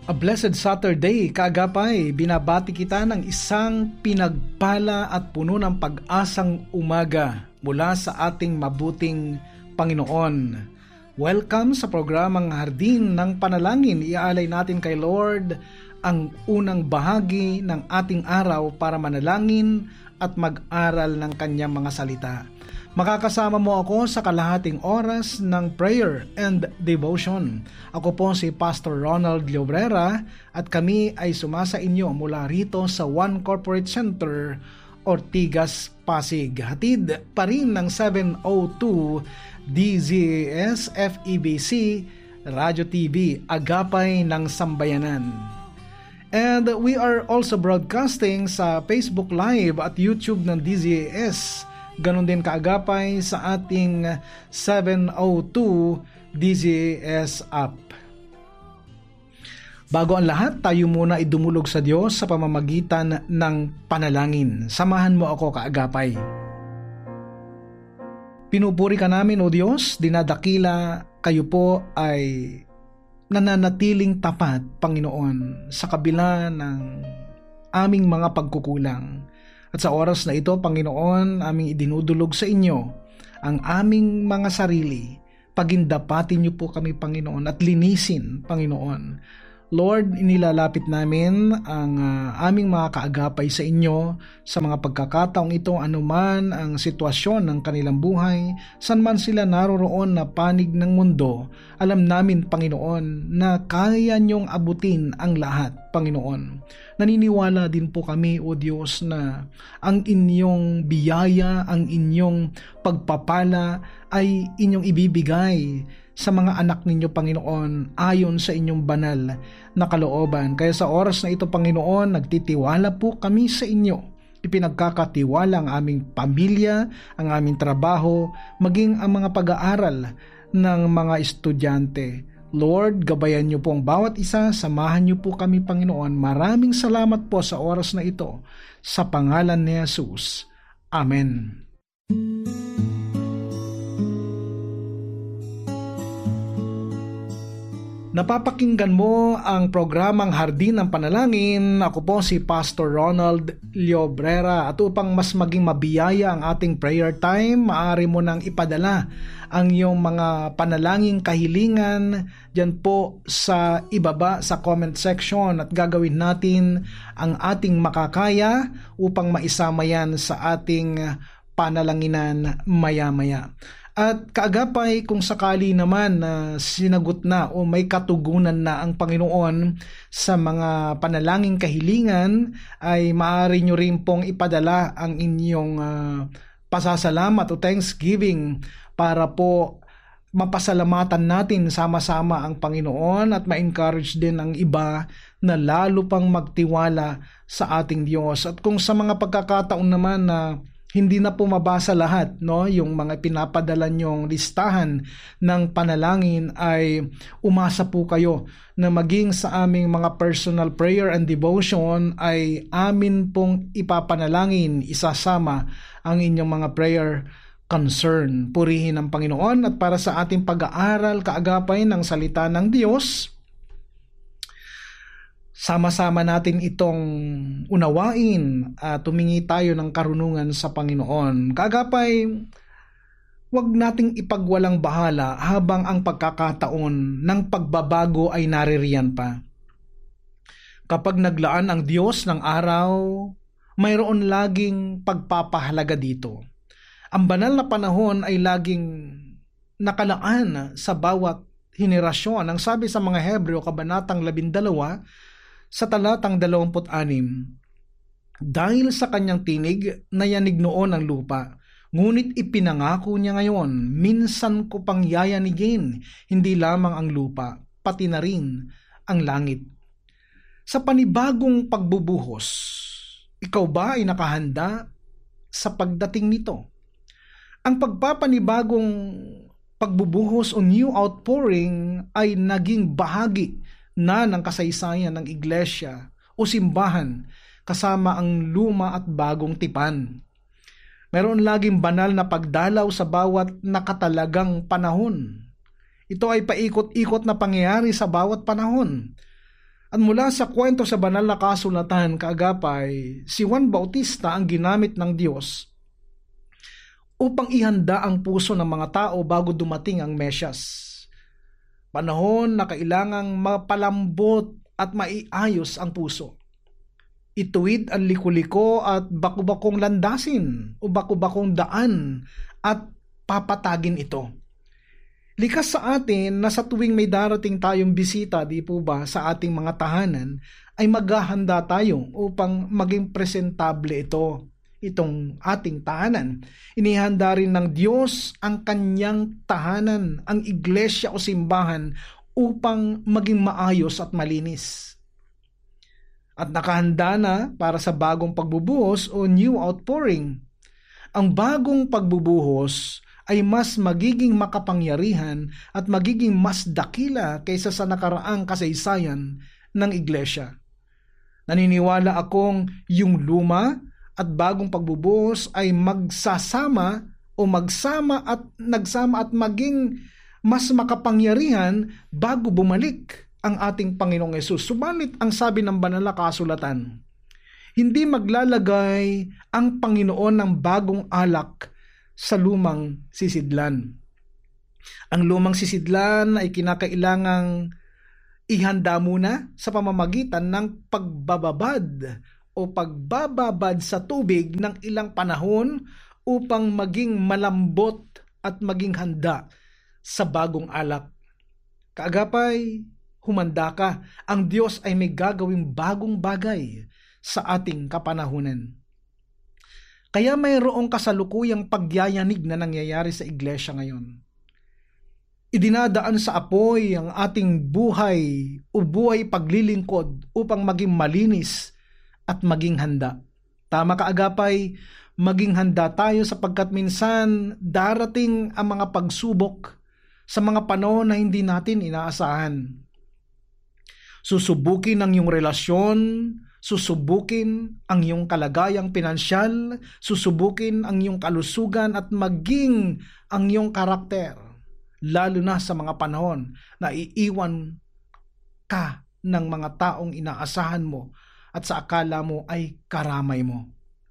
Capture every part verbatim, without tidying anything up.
A blessed Saturday, kaagapay, binabati kita ng isang pinagpala at puno ng pag-asang umaga mula sa ating mabuting Panginoon. Welcome sa programang Hardin ng Panalangin. Iaalay natin kay Lord ang unang bahagi ng ating araw para manalangin at mag-aral ng kanyang mga salita. Makakasama mo ako sa kalahating oras ng prayer and devotion. Ako po si Pastor Ronald Llobrera at kami ay sumasa inyo mula rito sa One Corporate Center, Ortigas, Pasig. Hatid pa rin ng seven oh two D Z A S F E B C Radio T V, Agapay ng Sambayanan. And we are also broadcasting sa Facebook Live at YouTube ng D Z A S. Ganon din kaagapay sa ating seven oh two D Z A S app. Bago ang lahat, tayo muna idumulog sa Diyos sa pamamagitan ng panalangin. Samahan mo ako kaagapay. Pinupuri ka namin, O Diyos, dinadakila kayo po ay nananatiling tapat, Panginoon, sa kabila ng aming mga pagkukulang. At sa oras na ito, Panginoon, aming idinudulog sa inyo ang aming mga sarili. Pagindapatin niyo po kami, Panginoon, at linisin, Panginoon. Lord, inilalapit namin ang uh, aming mga kaagapay sa inyo sa mga pagkakataong ito, anuman ang sitwasyon ng kanilang buhay, saan man sila naroroon na panig ng mundo. Alam namin, Panginoon, na kaya niyong abutin ang lahat, Panginoon. Naniniwala din po kami, O Diyos, na ang inyong biyaya, ang inyong pagpapala ay inyong ibibigay sa mga anak ninyo, Panginoon, ayon sa inyong banal na kalooban. Kaya sa oras na ito, Panginoon, nagtitiwala po kami sa inyo. Ipinagkakatiwala ang aming pamilya, ang aming trabaho, maging ang mga pag-aaral ng mga estudyante. Lord, gabayan niyo po ang bawat isa, samahan niyo po kami, Panginoon. Maraming salamat po sa oras na ito. Sa pangalan ni Jesus. Amen. Napapakinggan mo ang programang Hardin ng Panalangin. Ako po si Pastor Ronald Llobrera. At upang mas maging mabiyaya ang ating prayer time, maaari mo nang ipadala ang iyong mga panalangin kahilingan dyan po sa ibaba sa comment section at gagawin natin ang ating makakaya upang maisama yan sa ating panalanginan maya-maya. At kaagapay, kung sakali naman na uh, sinagot na o may katugunan na ang Panginoon sa mga panalangin kahilingan, ay maaari nyo rin pong ipadala ang inyong uh, pasasalamat o thanksgiving para po mapasalamatan natin sama-sama ang Panginoon at ma-encourage din ang iba na lalo pang magtiwala sa ating Diyos. At kung sa mga pagkakataon naman na uh, hindi na po mabasa lahat, no, yung mga pinapadala nyong listahan ng panalangin, ay umasa po kayo na maging sa aming mga personal prayer and devotion ay amin pong ipapanalangin, isasama ang inyong mga prayer concern. Purihin ang Panginoon. At para sa ating pag-aaral kaagapay ng salita ng Diyos, sama-sama natin itong unawain at tumingi tayo ng karunungan sa Panginoon. Kaagapay, huwag nating ipagwalang bahala habang ang pagkakataon ng pagbabago ay naririyan pa. Kapag naglaan ang Diyos ng araw, mayroon laging pagpapahalaga dito. Ang banal na panahon ay laging nakalaan sa bawat henerasyon. Ang sabi sa mga Hebreo, kabanatang labindalawa, sa talatang dalawamput anim, dahil sa kanyang tinig, nayanig noon ang lupa, ngunit ipinangako niya ngayon, minsan ko pang yayanigin, hindi lamang ang lupa, pati na rin ang langit. Sa panibagong pagbubuhos, ikaw ba ay nakahanda sa pagdating nito? Ang pagpapanibagong pagbubuhos o new outpouring ay naging bahagi na ng kasaysayan ng iglesia o simbahan kasama ang luma at bagong tipan. Meron laging banal na pagdalaw sa bawat nakatalagang panahon. Ito ay paikot-ikot na pangyayari sa bawat panahon. At mula sa kwento sa banal na kasulatan, kaagapay, si Juan Bautista ang ginamit ng Diyos upang ihanda ang puso ng mga tao bago dumating ang Mesyas. Panahon na kailangang mapalambot at maiayos ang puso. Ituwid ang liko-liko at baku-bakong landasin o baku-bakong daan at papatagin ito. Likas sa atin na sa tuwing may darating tayong bisita, di po ba, sa ating mga tahanan, ay maghahanda tayo upang maging presentable ito, itong ating tahanan. Inihanda rin ng Diyos ang kanyang tahanan, ang iglesia o simbahan, upang maging maayos at malinis. At nakahanda na para sa bagong pagbubuhos o new outpouring. Ang bagong pagbubuhos ay mas magiging makapangyarihan at magiging mas dakila kaysa sa nakaraang kasaysayan ng iglesia. Naniniwala akong yung luma at bagong pagbubuhos ay magsasama o magsama at nagsama at maging mas makapangyarihan bago bumalik ang ating Panginoong Hesus. Subalit ang sabi ng banal na kasulatan, hindi maglalagay ang Panginoon ng bagong alak sa lumang sisidlan. Ang lumang sisidlan ay kinakailangang ihanda muna sa pamamagitan ng pagbababad o pagbababad sa tubig ng ilang panahon upang maging malambot at maging handa sa bagong alak. Kaagapay, humanda ka. Ang Diyos ay may gagawing bagong bagay sa ating kapanahunan. Kaya mayroong kasalukuyang pagyayanig na nangyayari sa iglesia ngayon. Idinadaan sa apoy ang ating buhay o buhay paglilingkod upang maging malinis at maging handa. Tama ka, agapay, maging handa tayo sapagkat minsan darating ang mga pagsubok sa mga panahon na hindi natin inaasahan. Susubukin ang iyong relasyon, susubukin ang iyong kalagayang pinansyal, susubukin ang iyong kalusugan at maging ang iyong karakter, lalo na sa mga panahon na iiwan ka ng mga taong inaasahan mo at sa akala mo ay karamay mo.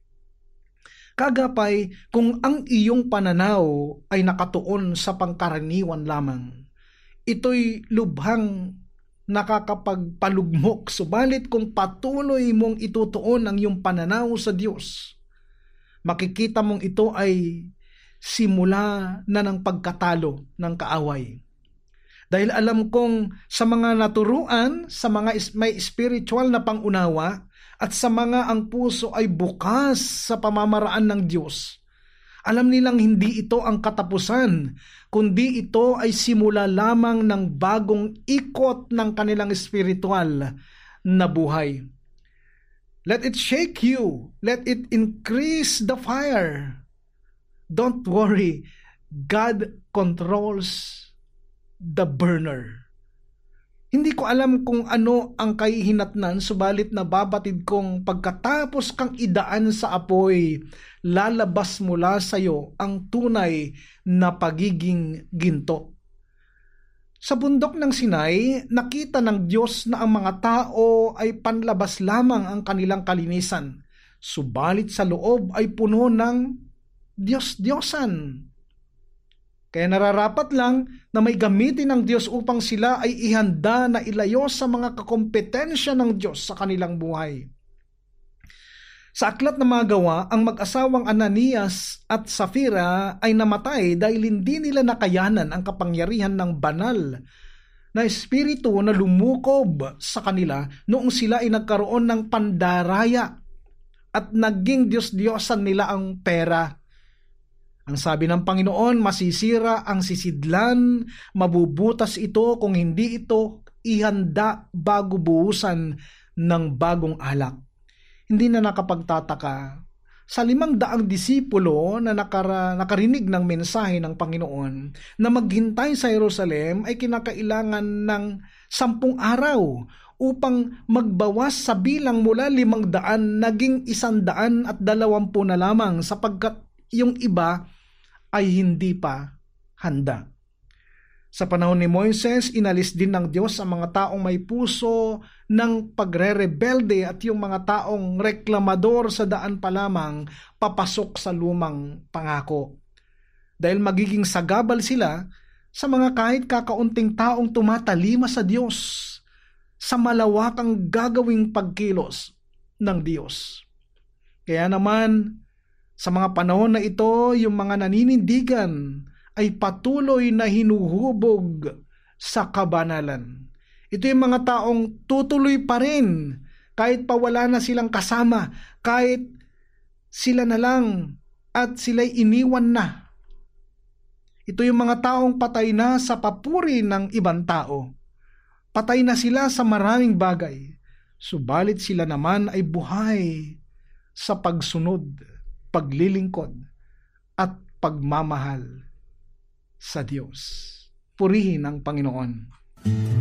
Kagapay, kung ang iyong pananaw ay nakatuon sa pangkaraniwan lamang, ito'y lubhang nakakapagpalugmok, subalit kung patuloy mong itutuon ang iyong pananaw sa Diyos, makikita mong ito ay simula na ng pagkatalo ng kaaway. Dahil alam kong sa mga naturuan, sa mga may spiritual na pangunawa, at sa mga ang puso ay bukas sa pamamaraan ng Diyos, alam nilang hindi ito ang katapusan, kundi ito ay simula lamang ng bagong ikot ng kanilang spiritual na buhay. Let it shake you. Let it increase the fire. Don't worry. God controls the burner. Hindi ko alam kung ano ang kahihinatnan, subalit nababatid kong pagkatapos kang idaan sa apoy, lalabas mula sa iyo ang tunay na pagiging ginto. Sa bundok ng Sinai, nakita ng Diyos na ang mga tao ay panlabas lamang ang kanilang kalinisan, subalit sa loob ay puno ng Diyos-Diyosan. Kaya nararapat lang na may gamitin ng Diyos upang sila ay ihanda na ilayo sa mga kakompetensya ng Diyos sa kanilang buhay. Sa aklat na mga gawa, ang mag-asawang Ananias at Safira ay namatay dahil hindi nila nakayanan ang kapangyarihan ng banal na espiritu na lumukob sa kanila noong sila ay nagkaroon ng pandaraya at naging Diyos-Diyosan nila ang pera. Ang sabi ng Panginoon, masisira ang sisidlan, mabubutas ito kung hindi ito ihanda bago buhusan ng bagong alak. Hindi na nakapagtataka, sa limang daang disipulo na nakara, nakarinig ng mensahe ng Panginoon na maghintay sa Jerusalem ay kinakailangan ng sampung araw upang magbawas sa bilang mula limang daan naging isandaan at dalawampu na lamang sapagkat yung iba ay hindi pa handa. Sa panahon ni Moises, inalis din ng Diyos ang mga taong may puso ng pagre-rebelde at yung mga taong reklamador sa daan pa lamang papasok sa lumang pangako. Dahil magiging sagabal sila sa mga kahit kakaunting taong tumatalima sa Diyos, sa malawakang gagawing pagkilos ng Diyos. Kaya naman, sa mga panahon na ito, yung mga naninindigan ay patuloy na hinuhubog sa kabanalan. Ito yung mga taong tutuloy pa rin kahit pa wala na silang kasama, kahit sila na lang at sila'y iniwan na. Ito yung mga taong patay na sa papuri ng ibang tao. Patay na sila sa maraming bagay, subalit sila naman ay buhay sa pagsunod, paglilingkod at pagmamahal sa Diyos. Purihin ang Panginoon.